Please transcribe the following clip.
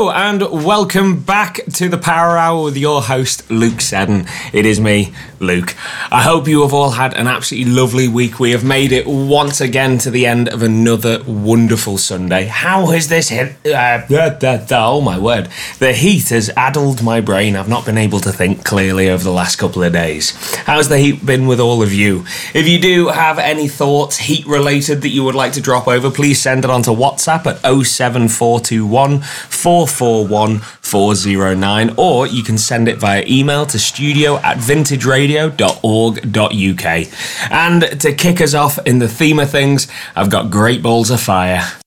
Hello and welcome back to the Power Hour with your host, Luke Seddon. It is me, Luke. I hope you have all had an absolutely lovely week. We have made it once again to the end of another wonderful Sunday. How has this hit? Oh my word. The heat has addled my brain. I've not been able to think clearly over the last couple of days. How's the heat been with all of you? If you do have any thoughts heat related that you would like to drop over, please send it on to WhatsApp at 07421 441 409, or you can send it via email to studio@vintageradio.org.uk. And to kick us off in the theme of things, I've got Great Balls of Fire.